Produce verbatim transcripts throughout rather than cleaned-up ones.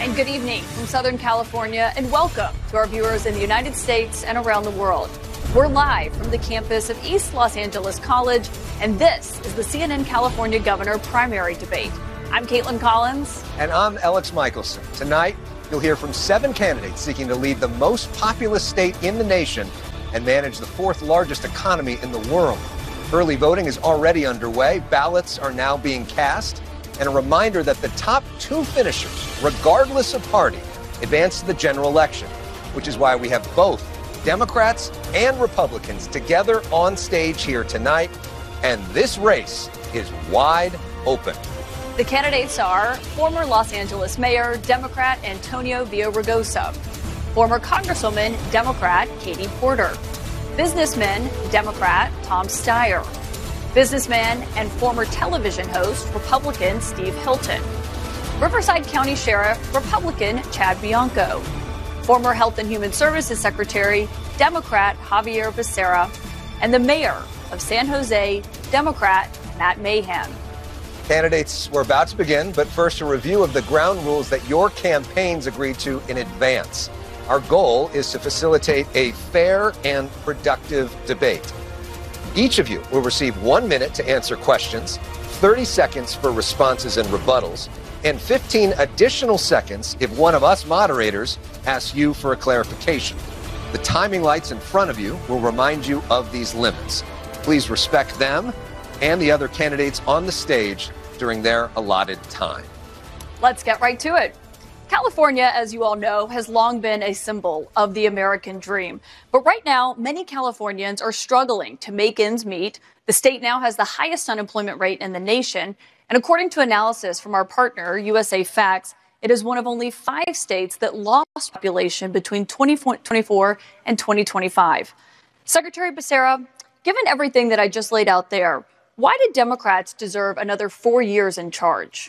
And good evening from Southern California, and welcome to our viewers in the United States and around the world. We're live from the campus of East Los Angeles College, and this is the C N N California Governor Primary Debate. I'm Caitlin Collins. And I'm Alex Michelson. Tonight, you'll hear from seven candidates seeking to lead the most populous state in the nation and manage the fourth largest economy in the world. Early voting is already underway. Ballots are now being cast. And a reminder that the top two finishers, regardless of party, advance to the general election, which is why we have both Democrats and Republicans together on stage here tonight. And this race is wide open. The candidates are former Los Angeles Mayor, Democrat Antonio Villaraigosa, former Congresswoman, Democrat Katie Porter, businessman, Democrat Tom Steyer, businessman and former television host, Republican Steve Hilton, Riverside County Sheriff, Republican Chad Bianco, former Health and Human Services Secretary, Democrat Javier Becerra, and the mayor of San Jose, Democrat Matt Mahan. Candidates, we're about to begin, but first a review of the ground rules that your campaigns agreed to in advance. Our goal is to facilitate a fair and productive debate. Each of you will receive one minute to answer questions, thirty seconds for responses and rebuttals, and fifteen additional seconds if one of us moderators asks you for a clarification. The timing lights in front of you will remind you of these limits. Please respect them and the other candidates on the stage during their allotted time. Let's get right to it. California, as you all know, has long been a symbol of the American dream. But right now, many Californians are struggling to make ends meet. The state now has the highest unemployment rate in the nation. And according to analysis from our partner, U S A Facts, it is one of only five states that lost population between twenty twenty-four and twenty twenty-five. Secretary Becerra, given everything that I just laid out there, why did Democrats deserve another four years in charge?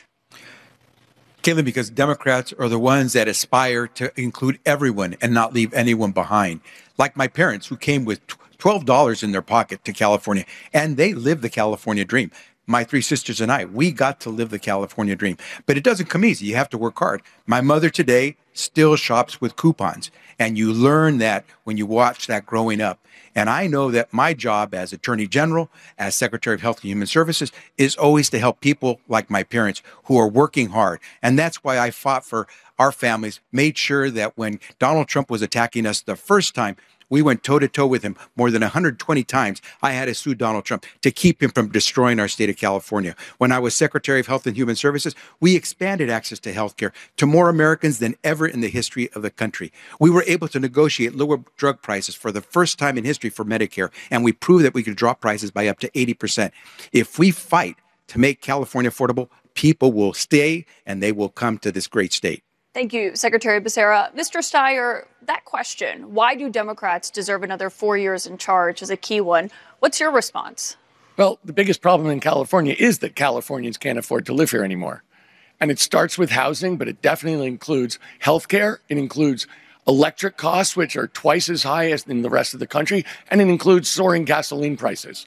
Caitlin, because Democrats are the ones that aspire to include everyone and not leave anyone behind. Like my parents, who came with twelve dollars in their pocket to California, and they live the California dream. My three sisters and I, we got to live the California dream. But it doesn't come easy. You have to work hard. My mother today still shops with coupons, and you learn that when you watch that growing up. And I know that my job as Attorney General, as Secretary of Health and Human Services, is always to help people like my parents who are working hard. And that's why I fought for our families, made sure that when Donald Trump was attacking us the first time, we went toe-to-toe with him more than one hundred twenty times. I had to sue Donald Trump to keep him from destroying our state of California. When I was Secretary of Health and Human Services, we expanded access to health care to more Americans than ever in the history of the country. We were able to negotiate lower drug prices for the first time in history for Medicare, and we proved that we could drop prices by up to eighty percent. If we fight to make California affordable, people will stay and they will come to this great state. Thank you, Secretary Becerra. Mister Steyer, that question, why do Democrats deserve another four years in charge, is a key one. What's your response? Well, the biggest problem in California is that Californians can't afford to live here anymore. And it starts with housing, but it definitely includes health care. It includes electric costs, which are twice as high as in the rest of the country. And it includes soaring gasoline prices.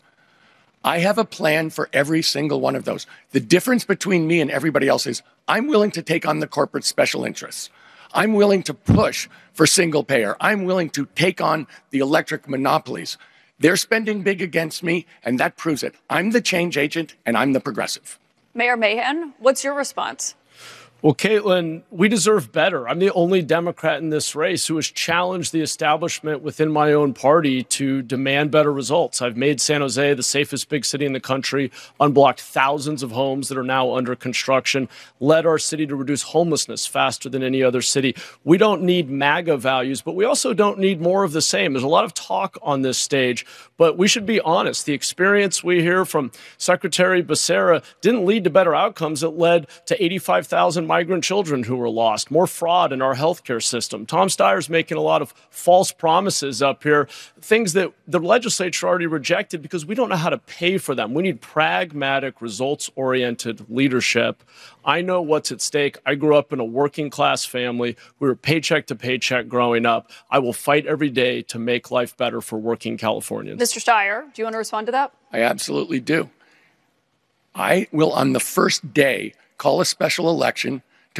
I have a plan for every single one of those. The difference between me and everybody else is I'm willing to take on the corporate special interests. I'm willing to push for single payer. I'm willing to take on the electric monopolies. They're spending big against me, and that proves it. I'm the change agent, and I'm the progressive. Mayor Mahan, what's your response? Well, Caitlin, we deserve better. I'm the only Democrat in this race who has challenged the establishment within my own party to demand better results. I've made San Jose the safest big city in the country, unblocked thousands of homes that are now under construction, led our city to reduce homelessness faster than any other city. We don't need MAGA values, but we also don't need more of the same. There's a lot of talk on this stage, but we should be honest. The experience we hear from Secretary Becerra didn't lead to better outcomes. It led to eighty-five thousand migrant children who were lost, more fraud in our healthcare system. Tom Steyer's making a lot of false promises up here, things that the legislature already rejected because we don't know how to pay for them. We need pragmatic, results-oriented leadership. I know what's at stake. I grew up in a working-class family. We were paycheck to paycheck growing up. I will fight every day to make life better for working Californians. Mister Steyer, do you want to respond to that? I absolutely do. I will, on the first day, call a special election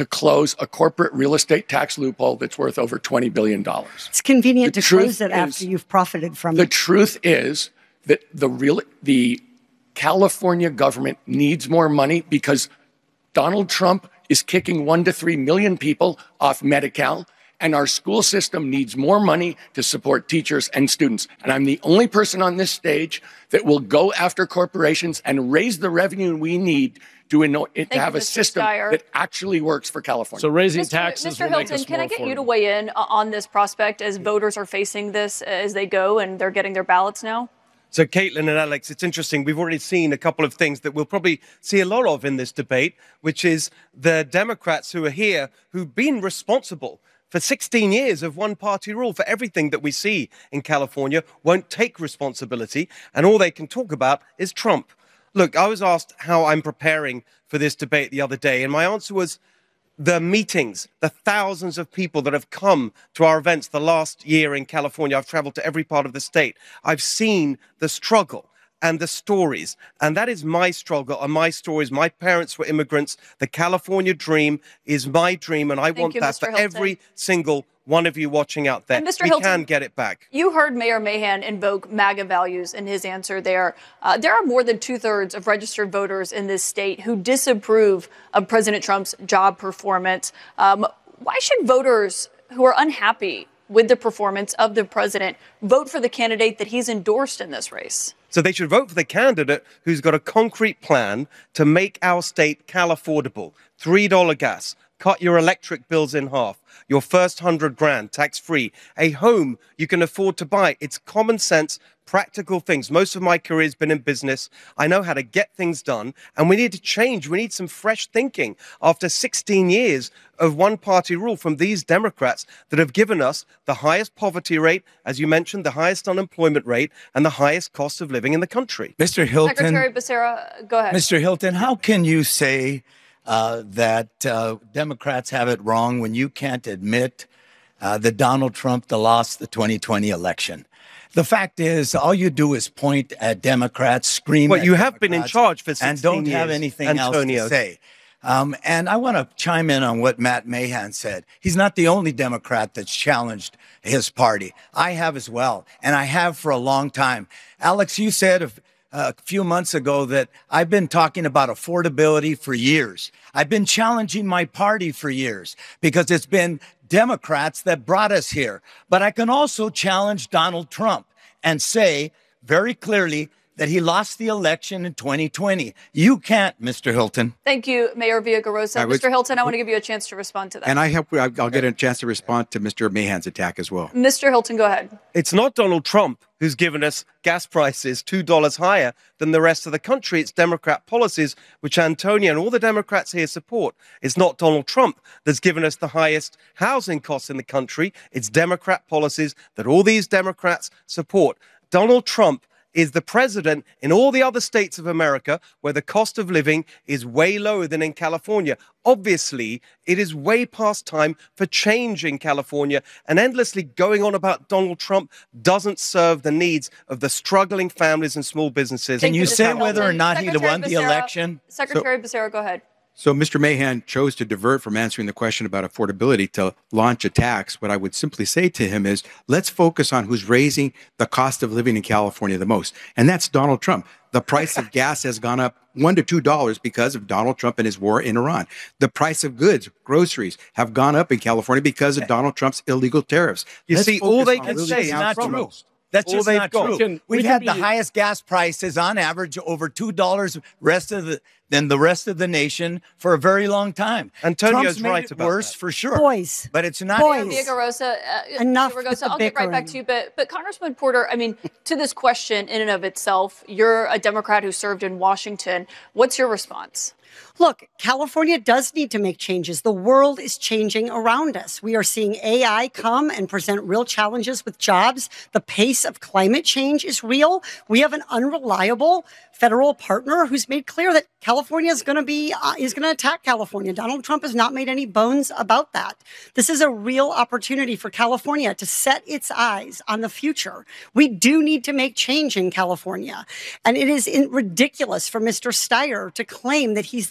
to close a corporate real estate tax loophole that's worth over twenty billion dollars. It's convenient The to close truth it is- after you've profited from The it. truth is that the real the California government needs more money because Donald Trump is kicking one to three million people off Medi-Cal, and our school system needs more money to support teachers and students. And I'm the only person on this stage that will go after corporations and raise the revenue we need to, in, to Thank have you, a Mister system Steyer. that actually works for California. So raising Mister taxes Mister will make Hilton, us can more I get you to affordable. weigh in uh, on this prospect as voters are facing this as they go and they're getting their ballots now? So, Caitlin and Alex, it's interesting. We've already seen a couple of things that we'll probably see a lot of in this debate, which is the Democrats who are here who've been responsible for sixteen years of one-party rule for everything that we see in California, won't take responsibility, and all they can talk about is Trump. Look, I was asked how I'm preparing for this debate the other day, and my answer was the meetings, the thousands of people that have come to our events the last year in California. I've traveled to every part of the state. I've seen the struggle and the stories. And that is my struggle and my stories. My parents were immigrants. The California dream is my dream. And I Thank want you, that Mister for Hilton. every single one of you watching out there. And Mister We Hilton, can get it back. You heard Mayor Mahan invoke MAGA values in his answer there. Uh, there are more than two-thirds of registered voters in this state who disapprove of President Trump's job performance. Um, why should voters who are unhappy with the performance of the president vote for the candidate that he's endorsed in this race? So they should vote for the candidate who's got a concrete plan to make our state Cal affordable. three dollar gas, cut your electric bills in half, your first hundred grand tax-free, a home you can afford to buy. It's common sense, practical things. Most of my career has been in business. I know how to get things done, and we need to change. We need some fresh thinking after sixteen years of one-party rule from these Democrats that have given us the highest poverty rate, as you mentioned, the highest unemployment rate, and the highest cost of living in the country. Mister Hilton, Secretary Becerra, go ahead. Mister Hilton, how can you say uh, that uh, Democrats have it wrong when you can't admit uh, that Donald Trump lost the twenty twenty election? The fact is, all you do is point at Democrats, scream Well, at you have been in Democrats, charge for and sixteen don't have years, anything Antonio. else to say. Um, and I want to chime in on what Matt Mahan said. He's not the only Democrat that's challenged his party. I have as well, and I have for a long time. Alex, you said a, a few months ago that I've been talking about affordability for years. I've been challenging my party for years because it's been Democrats that brought us here. But I can also challenge Donald Trump and say very clearly that he lost the election in twenty twenty. You can't, Mister Hilton. Thank you, Mayor Villaraigosa. I was- Mister Hilton, I want to give you a chance to respond to that. And I hope I'll get a chance to respond to Mister Mahan's attack as well. Mister Hilton, go ahead. It's not Donald Trump who's given us gas prices two dollars higher than the rest of the country. It's Democrat policies, which Antonio and all the Democrats here support. It's not Donald Trump that's given us the highest housing costs in the country. It's Democrat policies that all these Democrats support. Donald Trump is the president in all the other states of America where the cost of living is way lower than in California. Obviously, it is way past time for change in California, and endlessly going on about Donald Trump doesn't serve the needs of the struggling families and small businesses. Can you Mister say Hilton. whether or not he Secretary won the Becerra- election? Secretary Becerra, go ahead. So Mister Mahan chose to divert from answering the question about affordability to launch attacks. What I would simply say to him is, let's focus on who's raising the cost of living in California the most. And that's Donald Trump. The price of gas has gone up one to two dollars because of Donald Trump and his war in Iran. The price of goods, groceries, have gone up in California because of Donald Trump's illegal tariffs. You Let's see, all focus they on can really say the is not outcome. true. That's All just they've not got. true. We can- we We've can had the be- highest gas prices on average over two dollars rest of the than the rest of the nation for a very long time. Antonio's Trump's made right it about worse that. for sure. Boys. But it's not Boys. true. Villaraigosa, uh, Enough Villaraigosa, with the I'll get right back bickering. to you. But, but Congressman Porter, I mean, to this question in and of itself, you're a Democrat who served in Washington. What's your response? Look, California does need to make changes. The world is changing around us. We are seeing A I come and present real challenges with jobs. The pace of climate change is real. We have an unreliable federal partner who's made clear that California is going to be uh, is going to attack California. Donald Trump has not made any bones about that. This is a real opportunity for California to set its eyes on the future. We do need to make change in California. And it is in- ridiculous for Mister Steyer to claim that he's the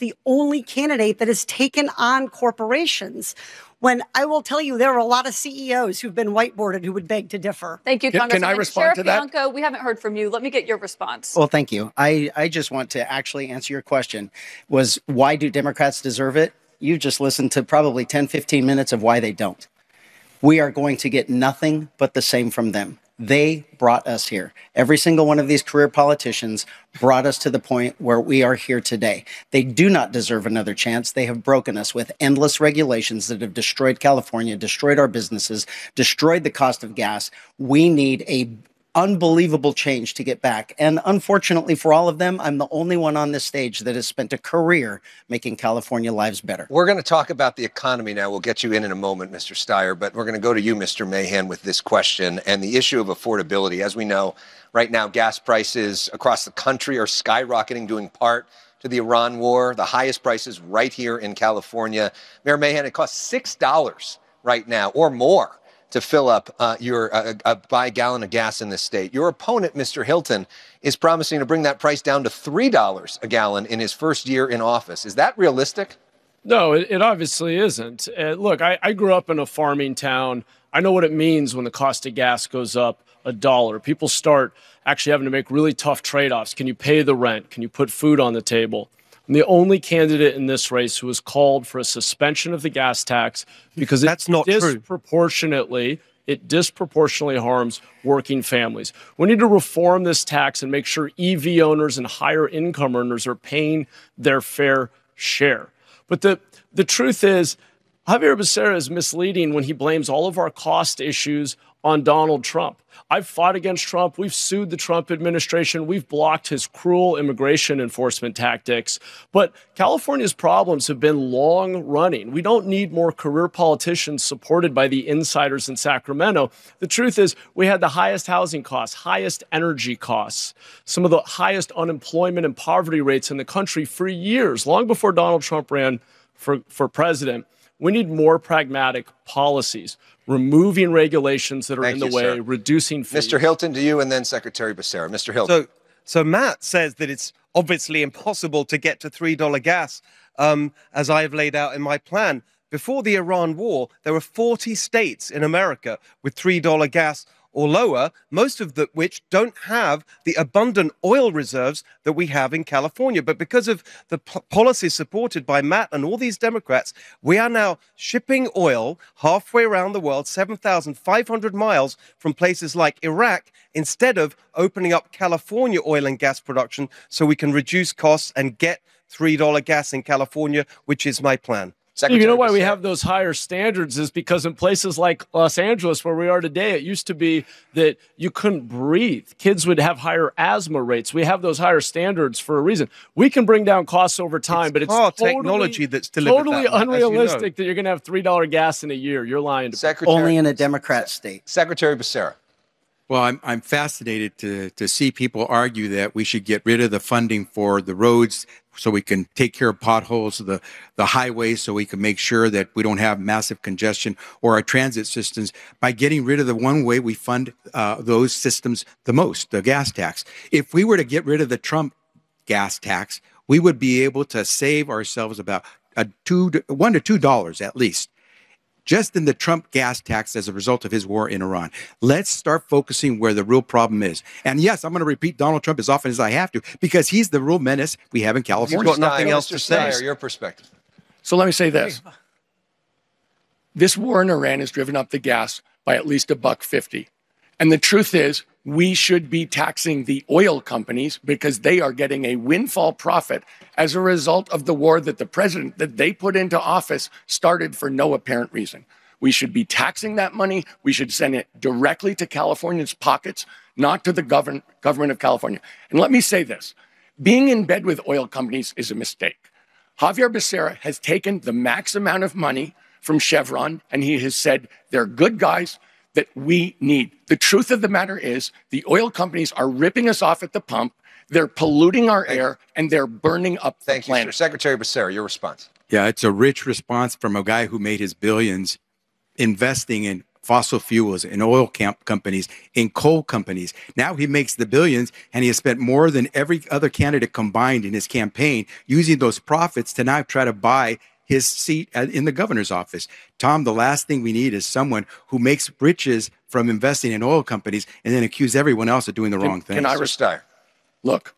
the only candidate that has taken on corporations. When I will tell you, there are a lot of C E Os who've been whiteboarded who would beg to differ. Thank you, Can- Congressman. can I respond Sheriff to that? Bianco, we haven't heard from you. Let me get your response. Well, thank you. I, I just want to actually answer your question. Was why do Democrats deserve it? You just listened to probably ten, fifteen minutes of why they don't. We are going to get nothing but the same from them. They brought us here. Every single one of these career politicians brought us to the point where we are here today. They do not deserve another chance. They have broken us with endless regulations that have destroyed California, destroyed our businesses, destroyed the cost of gas. We need a unbelievable change to get back. And unfortunately for all of them, I'm the only one on this stage that has spent a career making California lives better. We're going to talk about the economy now. We'll get you in in a moment, Mister Steyer, but we're going to go to you, Mister Mahan, with this question and the issue of affordability. As we know, right now, gas prices across the country are skyrocketing, due in part to the Iran war, the highest prices right here in California. Mayor Mahan, it costs six dollars right now or more to fill up uh, your uh, uh, buy a gallon of gas in this state. Your opponent, Mister Hilton, is promising to bring that price down to three dollars a gallon in his first year in office. Is that realistic? No, it, it obviously isn't. Uh, look, I, I grew up in a farming town. I know what it means when the cost of gas goes up a dollar. People start actually having to make really tough trade-offs. Can you pay the rent? Can you put food on the table? I'm the only candidate in this race who has called for a suspension of the gas tax because That's it not true. disproportionately it disproportionately harms working families. We need to reform this tax and make sure E V owners and higher income earners are paying their fair share. But the, the truth is, Javier Becerra is misleading when he blames all of our cost issues on Donald Trump. I've fought against Trump. We've sued the Trump administration. We've blocked his cruel immigration enforcement tactics. But California's problems have been long running. We don't need more career politicians supported by the insiders in Sacramento. The truth is we had the highest housing costs, highest energy costs, some of the highest unemployment and poverty rates in the country for years, long before Donald Trump ran for, for president. We need more pragmatic policies, removing regulations that are Thank in the you, way, sir. reducing fees. Mister Hilton, to you, and then Secretary Becerra. Mister Hilton. So, so Matt says that it's obviously impossible to get to three dollars gas, um, as I've laid out in my plan. Before the Iran war, there were forty states in America with three dollars gas or lower, most of the, which don't have the abundant oil reserves that we have in California. But because of the p- policies supported by Matt and all these Democrats, we are now shipping oil halfway around the world, seven thousand five hundred miles from places like Iraq, instead of opening up California oil and gas production so we can reduce costs and get three dollars gas in California, which is my plan. You know why we have those higher standards is because in places like Los Angeles, where we are today, it used to be that you couldn't breathe. Kids would have higher asthma rates. We have those higher standards for a reason. We can bring down costs over time, it's but it's car totally, technology that's delivered totally that, unrealistic as you know. that you're going to have three dollars gas in a year. You're lying to Secretary, Only in a Democrat state. Secretary Becerra. Well, I'm, I'm fascinated to, to see people argue that we should get rid of the funding for the roads so we can take care of potholes, the, the highways, so we can make sure that we don't have massive congestion, or our transit systems, by getting rid of the one way we fund uh, those systems the most, the gas tax. If we were to get rid of the Trump gas tax, we would be able to save ourselves about a two, one to two dollars at least, just in the Trump gas tax as a result of his war in Iran. Let's start focusing where the real problem is. And yes, I'm going to repeat Donald Trump as often as I have to, because he's the real menace we have in California. He's got nothing Steyer, else to Mister say. Steyer, your perspective. So let me say this. This war in Iran has driven up the gas by at least a buck fifty. And the truth is, we should be taxing the oil companies because they are getting a windfall profit as a result of the war that the president that they put into office started for no apparent reason. We should be taxing that money. We should send it directly to Californians' pockets, not to the govern- government of California. And let me say this. Being in bed with oil companies is a mistake. Javier Becerra has taken the max amount of money from Chevron, and he has said they're good guys that we need. The truth of the matter is the oil companies are ripping us off at the pump. They're polluting our air, and they're burning up the Thank you, planet. sir. Secretary Becerra, your response. Yeah, it's a rich response from a guy who made his billions investing in fossil fuels, in oil camp companies, in coal companies. Now he makes the billions, and he has spent more than every other candidate combined in his campaign, using those profits to now try to buy his seat in the governor's office. Tom, the last thing we need is someone who makes riches from investing in oil companies and then accuse everyone else of doing the can, wrong thing. Can I Steyer? Look,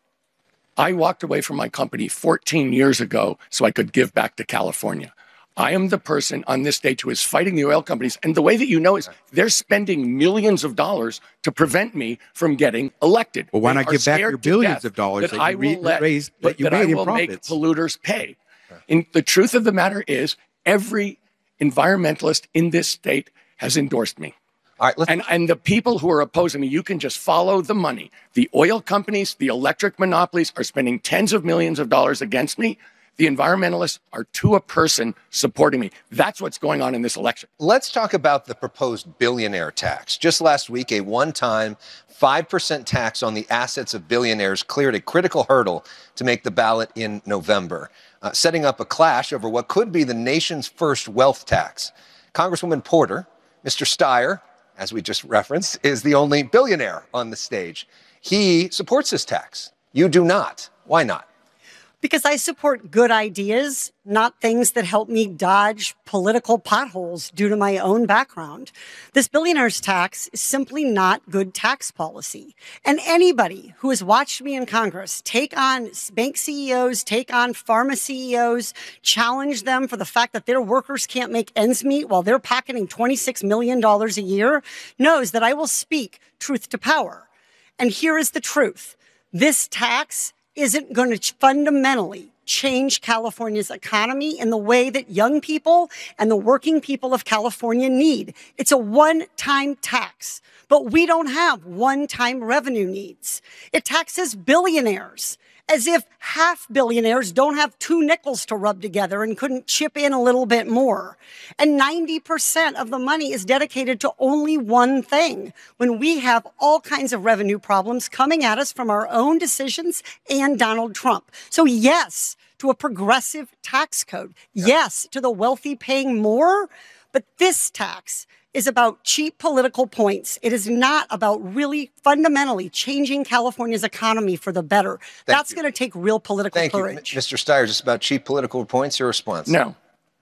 I walked away from my company fourteen years ago so I could give back to California. I am the person on this stage who is fighting the oil companies. And the way that you know is they're spending millions of dollars to prevent me from getting elected. Well, why They not are give back scared your to billions death of dollars that, that I you will re- let, raised, that you that made I in will make profits? polluters pay. And the truth of the matter is, every environmentalist in this state has endorsed me. All right, let's- and, and the people who are opposing me, you can just follow the money. The oil companies, the electric monopolies are spending tens of millions of dollars against me. The environmentalists are to a person supporting me. That's what's going on in this election. Let's talk about the proposed billionaire tax. Just last week, a one-time five percent tax on the assets of billionaires cleared a critical hurdle to make the ballot in November, uh, setting up a clash over what could be the nation's first wealth tax. Congresswoman Porter, Mister Steyer, as we just referenced, is the only billionaire on the stage. He supports this tax. You do not. Why not? Because I support good ideas, not things that help me dodge political potholes due to my own background. This billionaire's tax is simply not good tax policy. And anybody who has watched me in Congress take on bank C E Os, take on pharma C E Os, challenge them for the fact that their workers can't make ends meet while they're pocketing twenty-six million dollars a year, knows that I will speak truth to power. And here is the truth. This tax isn't going to fundamentally change California's economy in the way that young people and the working people of California need. It's a one-time tax, but we don't have one-time revenue needs. It taxes billionaires, as if half billionaires don't have two nickels to rub together and couldn't chip in a little bit more. And ninety percent of the money is dedicated to only one thing, when we have all kinds of revenue problems coming at us from our own decisions and Donald Trump. So yes, to a progressive tax code. Yes, to the wealthy paying more. But this tax is about cheap political points. It is not about really fundamentally changing California's economy for the better. Thank That's you. going to take real political Thank courage. you. Mister Steyer, just about cheap political points, your response? No.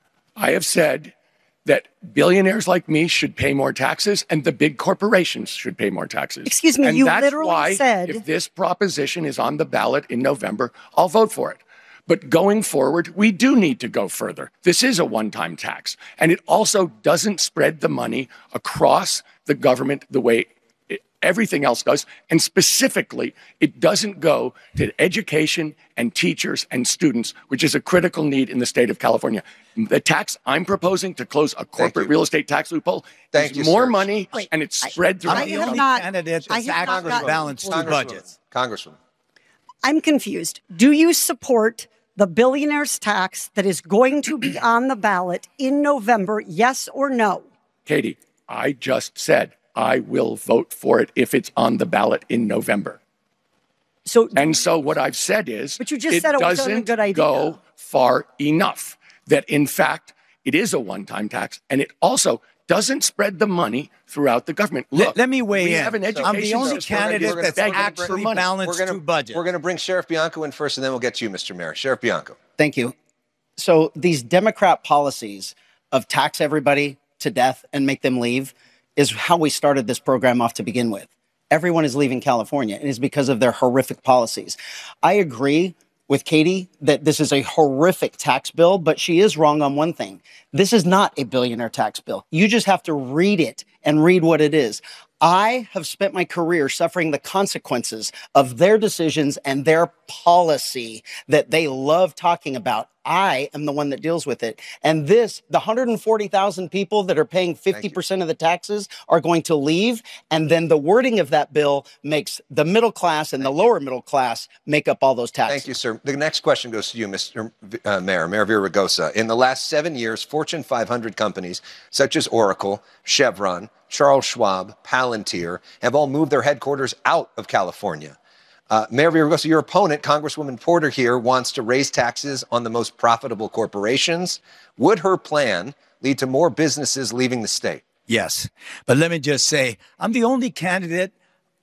I have said that billionaires like me should pay more taxes and the big corporations should pay more taxes. Excuse me, and you that's literally why, said- if this proposition is on the ballot in November, I'll vote for it. But going forward, we do need to go further. This is a one-time tax, and it also doesn't spread the money across the government the way it, everything else does. And specifically, it doesn't go to education and teachers and students, which is a critical need in the state of California. The tax I'm proposing to close a corporate real estate tax loophole Thank is you, more sir. money, Wait, and it's I- spread throughout I the have economy. not- candidate I that's have not actually gotten- balanced two Congresswoman. budgets. Congresswoman. I'm confused. Do you support the billionaire's tax that is going to be on the ballot in November, yes or no? Katie, I just said I will vote for it if it's on the ballot in November. So, And so what I've said is, But you just said it wasn't a doesn't good idea. go far enough. That in fact it is a one-time tax, and it also doesn't spread the money throughout the government. Look, Let, let me weigh we in. have an education I'm the only system candidate that is that's begging for actually money. balanced We're gonna, two budgets. we're going to bring Sheriff Bianco in first, and then we'll get to you, Mister Mayor. Sheriff Bianco. Thank you. So these Democrat policies of tax everybody to death and make them leave is how we started this program off to begin with. Everyone is leaving California, and it's because of their horrific policies. I agree with Katie that this is a horrific tax bill, but she is wrong on one thing. This is not a billionaire tax bill. You just have to read it and read what it is. I have spent my career suffering the consequences of their decisions and their policy that they love talking about. I am the one that deals with it. And this, the one hundred forty thousand people that are paying fifty percent of the taxes are going to leave. And then the wording of that bill makes the middle class and the lower middle class make up all those taxes. Thank you, sir. The next question goes to you, Mister Uh, Mayor, Mayor Villaraigosa. In the last seven years, Fortune five hundred companies such as Oracle, Chevron, Charles Schwab, Palantir have all moved their headquarters out of California. Uh, Mayor Villaraigosa, your opponent, Congresswoman Porter here, wants to raise taxes on the most profitable corporations. Would her plan lead to more businesses leaving the state? Yes. But let me just say, I'm the only candidate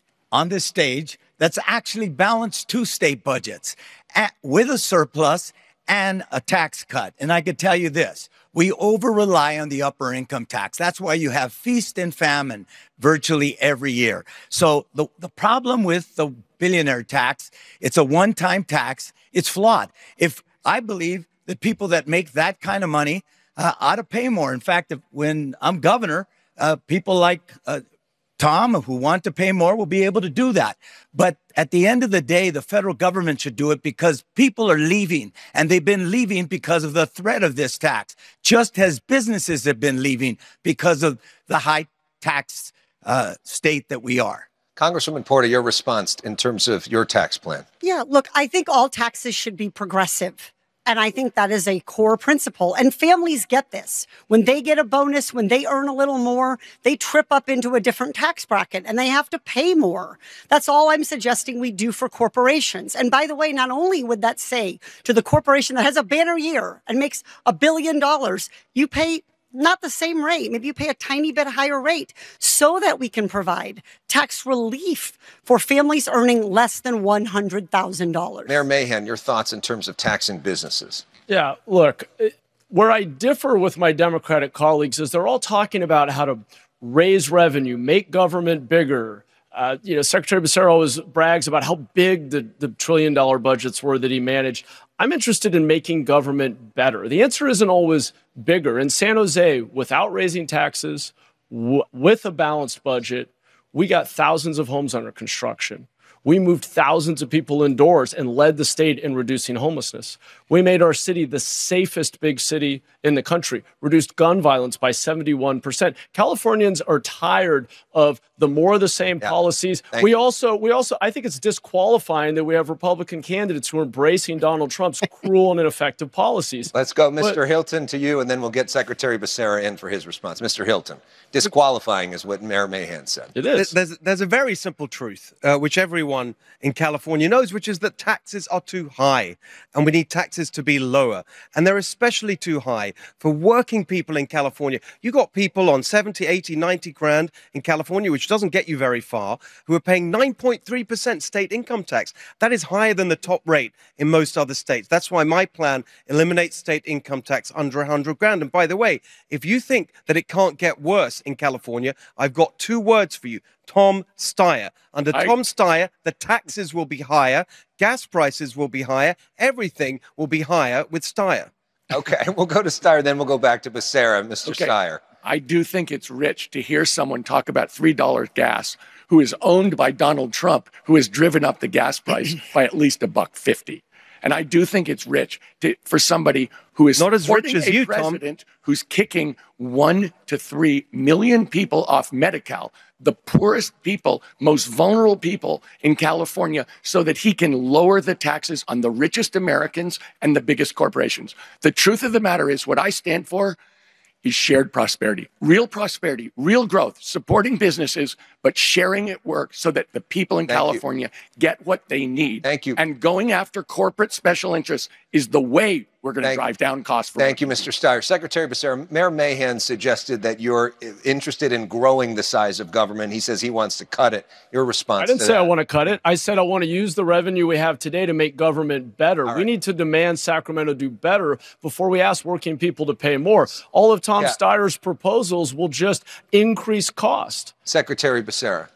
on this stage that's actually balanced two state budgets at, with a surplus and a tax cut. And I could tell you this, we over-rely on the upper income tax. That's why you have feast and famine virtually every year. So the, the problem with the billionaire tax, it's a one-time tax. It's flawed. If I believe that people that make that kind of money uh, ought to pay more. In fact, if, when I'm governor, uh, people like uh, Tom, who want to pay more, will be able to do that. But at the end of the day, the federal government should do it because people are leaving, and they've been leaving because of the threat of this tax, just as businesses have been leaving because of the high tax uh, state that we are. Congresswoman Porter, your response in terms of your tax plan. Yeah, look, I think all taxes should be progressive. And I think that is a core principle. And families get this. When they get a bonus, when they earn a little more, they trip up into a different tax bracket and they have to pay more. That's all I'm suggesting we do for corporations. And by the way, not only would that say to the corporation that has a banner year and makes a billion dollars, you pay not the same rate. Maybe you pay a tiny bit higher rate so that we can provide tax relief for families earning less than one hundred thousand dollars. Mayor Mahan, your thoughts in terms of taxing businesses? Yeah, look, where I differ with my Democratic colleagues is they're all talking about how to raise revenue, make government bigger. Uh, you know, Secretary Becerra always brags about how big the, the trillion dollar budgets were that he managed. I'm interested in making government better. The answer isn't always bigger. In San Jose, without raising taxes, w- with a balanced budget, we got thousands of homes under construction. We moved thousands of people indoors and led the state in reducing homelessness. We made our city the safest big city in the country, reduced gun violence by seventy-one percent. Californians are tired of the more of the same yeah. policies. Thank we you. also, we also, I think it's disqualifying that we have Republican candidates who are embracing Donald Trump's cruel and ineffective policies. Let's go, Mister But, Hilton, to you, and then we'll get Secretary Becerra in for his response. Mister Hilton, disqualifying is what Mayor Mahan said. It is. There's, there's a very simple truth, uh, which everyone in California knows, which is that taxes are too high, and we need taxes to be lower. And they're especially too high for working people in California. You got people on seventy, eighty, ninety grand in California, which doesn't get you very far, who are paying nine point three percent state income tax. That is higher than the top rate in most other states. That's why my plan eliminates state income tax under one hundred grand. And by the way, if you think that it can't get worse in California, I've got two words for you. Tom Steyer. Under I... Tom Steyer, the taxes will be higher, gas prices will be higher, everything will be higher with Steyer. Okay, we'll go to Steyer, then we'll go back to Becerra. Mister Okay. Steyer. I do think it's rich to hear someone talk about three dollars gas who is owned by Donald Trump, who has driven up the gas price by at least a buck fifty. And I do think it's rich to, for somebody who is not as rich as you, president Tom. Who's kicking one to three million people off Medi-Cal, the poorest people, most vulnerable people in California, so that he can lower the taxes on the richest Americans and the biggest corporations. The truth of the matter is what I stand for is shared prosperity, real prosperity, real growth, supporting businesses, but sharing at work so that the people in Thank California you. get what they need. Thank you. And going after corporate special interests is the way we're going to drive you. down costs. For Thank you, Mister Steyer. Secretary Becerra, Mayor Mahan suggested that you're interested in growing the size of government. He says he wants to cut it. Your response I didn't to say that? I want to cut it. I said I want to use the revenue we have today to make government better. All We right. need to demand Sacramento do better before we ask working people to pay more. All of Tom Yeah. Steyer's proposals will just increase cost. Secretary Becerra.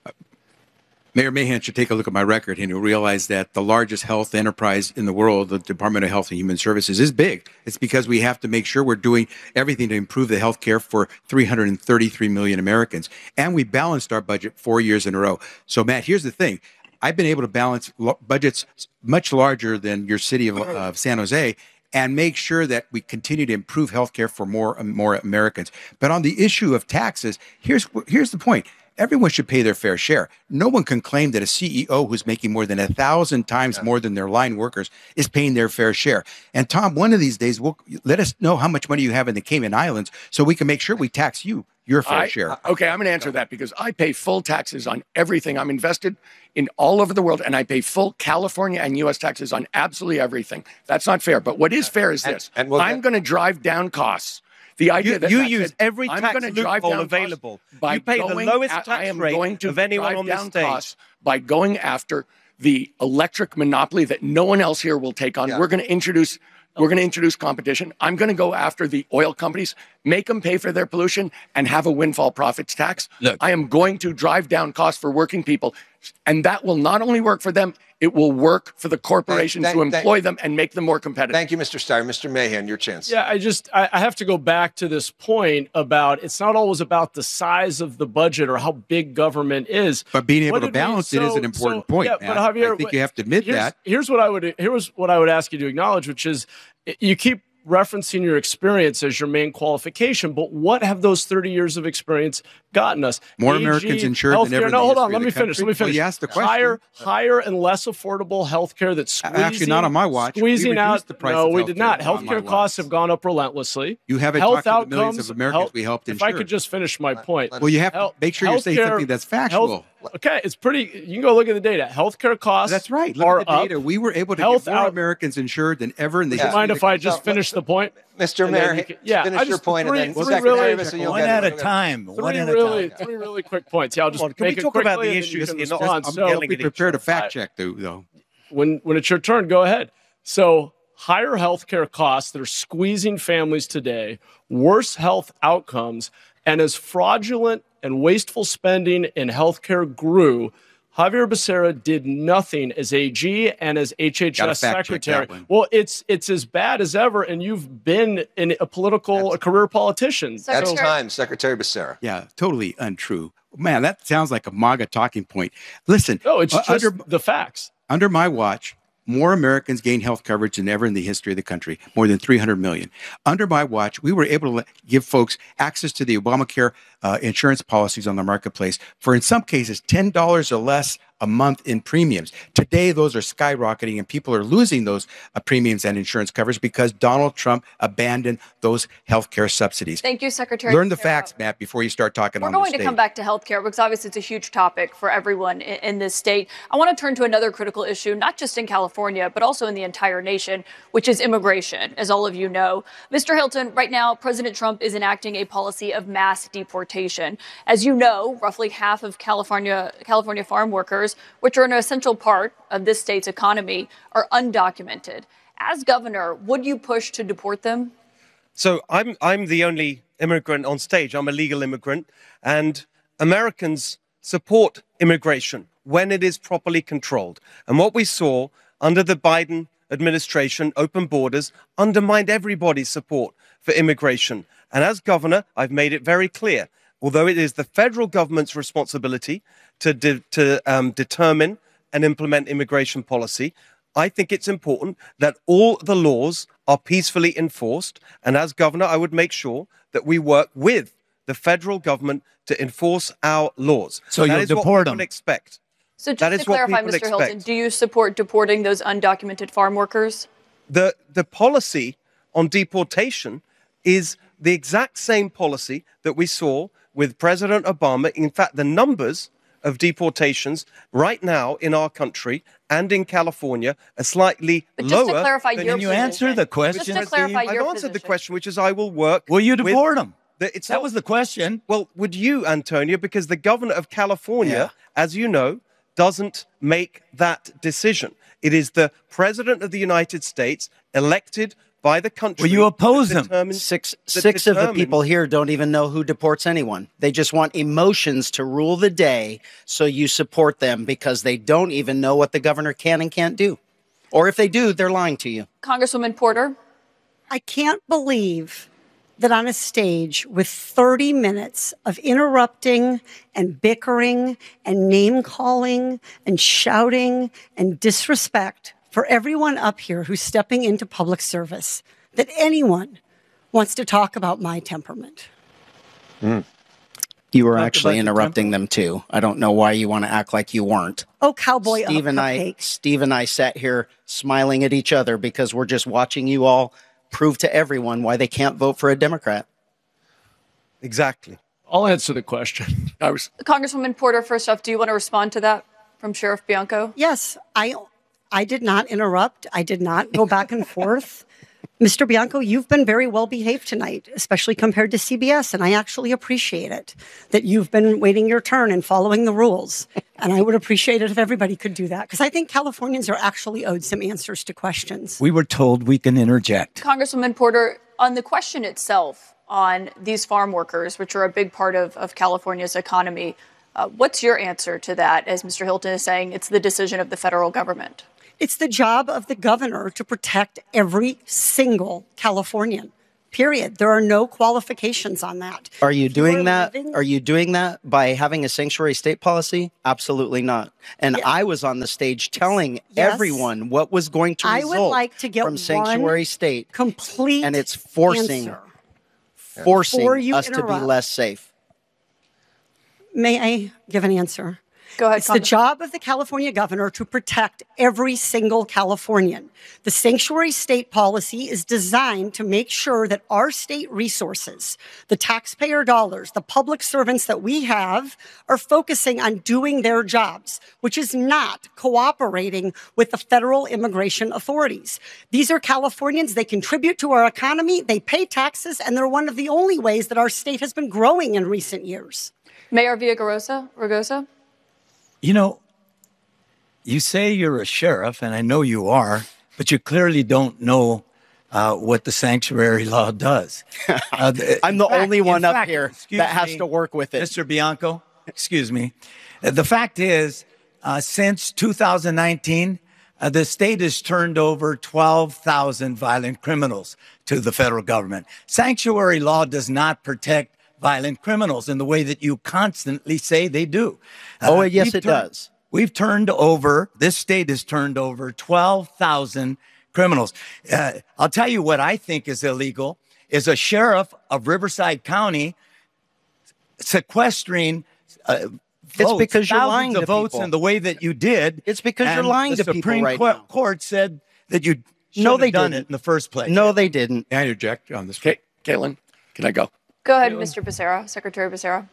Mayor Mahan should take a look at my record and he'll realize that the largest health enterprise in the world, the Department of Health and Human Services, is big. It's because we have to make sure we're doing everything to improve the health care for three hundred thirty-three million Americans. And we balanced our budget four years in a row. So, Matt, here's the thing. I've been able to balance lo- budgets much larger than your city of, uh, San Jose and make sure that we continue to improve health care for more and more Americans. But on the issue of taxes, here's here's the point. Everyone should pay their fair share. No one can claim that a C E O who's making more than a thousand times more than their line workers is paying their fair share. And Tom, one of these days, we'll, let us know how much money you have in the Cayman Islands so we can make sure we tax you your fair I, share. Okay, I'm going to answer that because I pay full taxes on everything. I'm invested in all over the world, and I pay full California and U S taxes on absolutely everything. That's not fair. But what is fair is And- this. and we'll I'm get- going to drive down costs The idea You, that you Matt use said, every I'm tax gonna drive loophole down available. costs by You pay the going lowest a- tax I am rate going to of anyone drive on this down stage. costs by going after the electric monopoly that no one else here will take on. Yeah. We're going to introduce we're going to introduce competition. I'm going to go after the oil companies, make them pay for their pollution, and have a windfall profits tax. Look. I am going to drive down costs for working people, and that will not only work for them, it will work for the corporations Thank- to thank- employ them and make them more competitive. Thank you, Mister Steyer. Mister Mahan, your chance. Yeah, I just I, I have to go back to this point about it's not always about the size of the budget or how big government is. But being able What to did we- balance it is so- an important so- point, Yeah, Matt. but Javier, I think you have to admit here's, that. Here's what I would here's what I would ask you to acknowledge, which is you keep referencing your experience as your main qualification, but what have those thirty years of experience gotten us? More A G, Americans insured than healthcare- ever in No, the hold on. history Let of me the finish. Let me country. Well, finish. you asked the question. Higher, higher and less affordable healthcare that's squeezing. Actually, not on my watch. We Squeezing reduced out. the price no, of we did healthcare not. on my Healthcare watch. costs have gone up relentlessly. You haven't Health talked to the millions outcomes, of Americans health- we helped If I insure. could just finish my point. Well, you have to Health- make sure you say healthcare- something that's factual. health- okay, it's pretty. You can go look at the data. Healthcare costs. That's right. Look are at the data. up. We were able to Health get more out- Americans insured than ever in the Would you history mind of if the I country. just finish the point? Mister And then Mayor, you can- yeah, finish I your just- point, three- and then three Secretary really- Bissell, you'll One get at it. a time. One Three at a really, time. three really quick points. Yeah, I'll just Come on, can make we it talk about quickly the and then you issues can here, not respond. just So- yelling Be at each prepared to other? fact check, though. though. when when it's your turn, go ahead. So higher healthcare costs that are squeezing families today, worse health outcomes, and as fraudulent and wasteful spending in healthcare grew, Javier Becerra did nothing as A G and as H H Gotta S fact check secretary. that one. Well, it's it's as bad as ever, and you've been in a political, a career politician. That's Secretary- time, Secretary Becerra. Yeah, totally untrue. Man, that sounds like a MAGA talking point. Listen, No, it's uh, just under, the facts. under my watch, more Americans gained health coverage than ever in the history of the country, more than three hundred million. Under my watch, we were able to let, give folks access to the Obamacare uh, insurance policies on the marketplace for, in some cases, ten dollars or less a month in premiums. Today, those are skyrocketing, and people are losing those uh, premiums and insurance coverage because Donald Trump abandoned those health care subsidies. Thank you, Secretary. Learn the Becerra. facts, Matt, before you start talking We're on the going to stage. come back to healthcare because obviously it's a huge topic for everyone in, in this state. I want to turn to another critical issue, not just in California, but also in the entire nation, which is immigration, as all of you know. Mister Hilton, right now, President Trump is enacting a policy of mass deportation. As you know, roughly half of California, California farm workers, which are an essential part of this state's economy, are undocumented. As governor, would you push to deport them? So I'm I'm the only immigrant on stage. I'm a legal immigrant, and Americans support immigration when it is properly controlled. And what we saw under the Biden administration, open borders, undermined everybody's support for immigration. And as governor, I've made it very clear, although it is the federal government's responsibility to de- to um, determine and implement immigration policy, I think it's important that all the laws are peacefully enforced. And as governor, I would make sure that we work with the federal government to enforce our laws. So That you'll is what deport people them. expect. So just That to is what clarify, people Mister Hilton, expect. do you support deporting those undocumented farm workers? The, the policy on deportation is the exact same policy that we saw with President Obama. In fact, the numbers of deportations right now in our country and in California are slightly But just lower. to clarify than your Can you position, answer the question, Just to clarify Steve? your I've answered the position. question, which is I will work. Will you with deport them? the- it's That not- was the question. Well, would you, Antonio, because the governor of California, as you know, doesn't make that decision. It is the president of the United States elected by the country. Will you oppose that him? determines- Six that six of the determines- people here don't even know who deports anyone. They just want emotions to rule the day, so you support them because they don't even know what the governor can and can't do. Or if they do, they're lying to you. Congresswoman Porter? I can't believe that on a stage with thirty minutes of interrupting and bickering and name calling and shouting and disrespect for everyone up here who's stepping into public service, that anyone wants to talk about my temperament. You were Talk actually about your interrupting them too. I don't know why you want to act like you weren't. Oh, cowboy up, Steve and I, cupcake. Steve and I sat here smiling at each other because we're just watching you all prove to everyone why they can't vote for a Democrat. Exactly. I'll answer the question. I was Congresswoman Porter, first off, do you want to respond to that from Sheriff Bianco? Yes, I I did not interrupt. I did not go back and forth. Mister Bianco, you've been very well behaved tonight, especially compared to C B S, and I actually appreciate it that you've been waiting your turn and following the rules. And I would appreciate it if everybody could do that, because I think Californians are actually owed some answers to questions. We were told we can interject. Congresswoman Porter, on the question itself on these farm workers, which are a big part of, of California's economy, uh, what's your answer to that? As Mister Hilton is saying, it's the decision of the federal government. It's the job of the governor to protect every single Californian, period. There are no qualifications on that. Are you doing that? living- Are you doing that by having a sanctuary state policy? Absolutely not. And Yeah. I was on the stage telling Yes. everyone what was going to I result would like to get from sanctuary one state, complete and it's forcing answer. forcing Before you us to be interrupt. less safe. May I give an answer? Go ahead, It's the Congress- job of the California governor to protect every single Californian. The sanctuary state policy is designed to make sure that our state resources, the taxpayer dollars, the public servants that we have are focusing on doing their jobs, which is not cooperating with the federal immigration authorities. These are Californians. They contribute to our economy. They pay taxes, and they're one of the only ways that our state has been growing in recent years. Mayor Villaraigosa, Ragosa? You know, you say you're a sheriff, and I know you are, but you clearly don't know uh, what the sanctuary law does. Uh, th- I'm the in fact- only one in up fact, here excuse that has me, to work with it. Mister Bianco, excuse me. Uh, The fact is, uh, since two thousand nineteen, uh, the state has turned over twelve thousand violent criminals to the federal government. Sanctuary law does not protect violent criminals in the way that you constantly say they do. Oh, yes, we've it turned- does. We've turned over, this state has turned over twelve thousand criminals. Uh, I'll tell you what I think is illegal is a sheriff of Riverside County sequestering uh, It's votes, because you're thousands lying of to votes people. in the way that you did. It's because you're And lying the to people Supreme right Court, now. Court said that you should No, have they done didn't. it in the first place. No, they didn't. Can I interject on this? Okay, Caitlin, can I go? Go ahead, Mister Becerra, Secretary Becerra.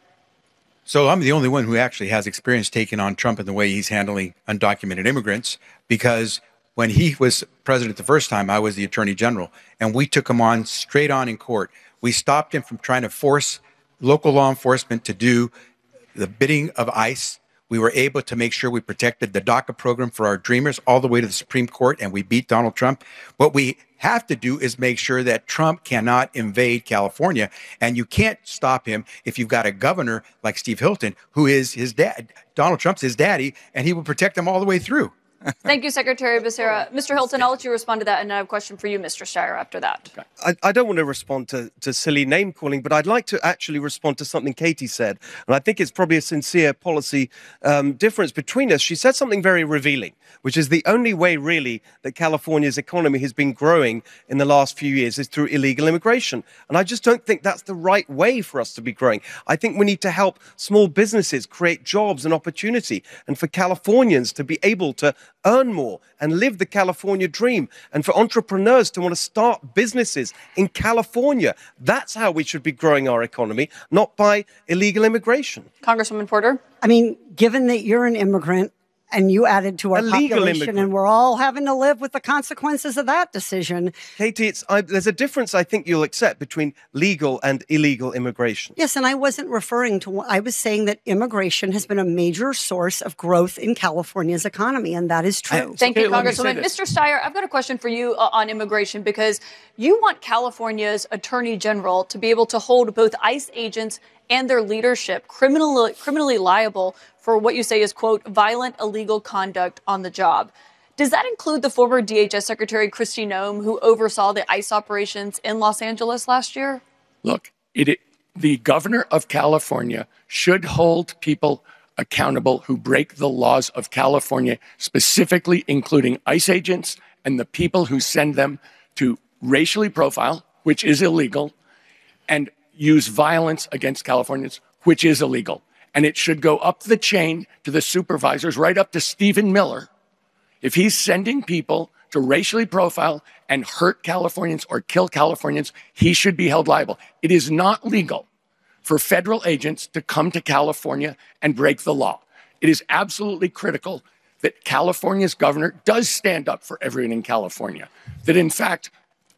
So I'm the only one who actually has experience taking on Trump in the way he's handling undocumented immigrants, because when he was president the first time, I was the attorney general, and we took him on straight on in court. We stopped him from trying to force local law enforcement to do the bidding of ICE. We were able to make sure we protected the DACA program for our dreamers all the way to the Supreme Court, and we beat Donald Trump. What we have to do is make sure that Trump cannot invade California, and you can't stop him if you've got a governor like Steve Hilton, who is his dad. Donald Trump's his daddy, and he will protect him all the way through. Thank you, Secretary Becerra. Mister Hilton, I'll let you respond to that, and I have a question for you, Mister Steyer, after that. I, I don't want to respond to, to silly name calling, but I'd like to actually respond to something Katie said. And I think it's probably a sincere policy um, difference between us. She said something very revealing, which is the only way really that California's economy has been growing in the last few years is through illegal immigration. And I just don't think that's the right way for us to be growing. I think we need to help small businesses create jobs and opportunity, and for Californians to be able to earn more and live the California dream, and for entrepreneurs to want to start businesses in California. That's how we should be growing our economy, not by illegal immigration. Congresswoman Porter? I mean, given that you're an immigrant and you added to our A legal population immigrant. and we're all having to live with the consequences of that decision. Katie, it's, I, there's a difference I think you'll accept between legal and illegal immigration. Yes, and I wasn't referring to, I was saying that immigration has been a major source of growth in California's economy, and that is true. Thank Okay, you, let me say Congresswoman. this. Mister Steyer, I've got a question for you uh, on immigration, because you want California's Attorney General to be able to hold both ICE agents and their leadership criminally, criminally liable for what you say is, quote, violent illegal conduct on the job. Does that include the former D H S Secretary Kristi Noem, who oversaw the ICE operations in Los Angeles last year? Look, it, it, the governor of California should hold people accountable who break the laws of California, specifically including ICE agents and the people who send them to racially profile, which is illegal, and use violence against Californians, which is illegal. And it should go up the chain to the supervisors, right up to Stephen Miller. If he's sending people to racially profile and hurt Californians or kill Californians, he should be held liable. It is not legal for federal agents to come to California and break the law. It is absolutely critical that California's governor does stand up for everyone in California. That in fact,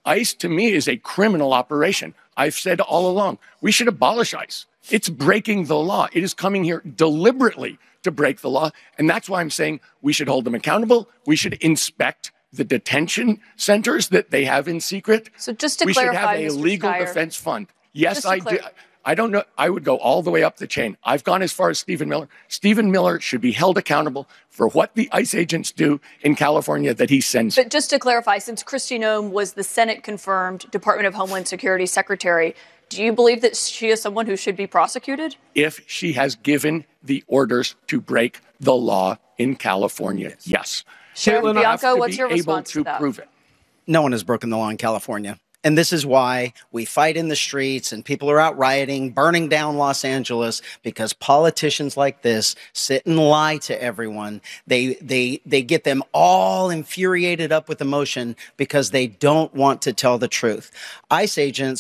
ICE, to me, is a criminal operation. I've said all along, we should abolish ICE. It's breaking the law. It is coming here deliberately to break the law. And that's why I'm saying we should hold them accountable. We should inspect the detention centers that they have in secret. So just to we clarify, should have a Mister legal Steyer, defense fund. Yes, just to I do. clar- I don't know. I would go all the way up the chain. I've gone as far as Stephen Miller. Stephen Miller should be held accountable for what the ICE agents do in California that he sends. But just to clarify, since Kristi Noem was the Senate-confirmed Department of Homeland Security Secretary, do you believe that she is someone who should be prosecuted? If she has given the orders to break the law in California, yes. Sheriff Caitlin, I have Bianco, to what's be your able response to to that? prove it. No one has broken the law in California. And this is why we fight in the streets and people are out rioting, burning down Los Angeles, because politicians like this sit and lie to everyone. They, they, they get them all infuriated up with emotion because they don't want to tell the truth. ICE agents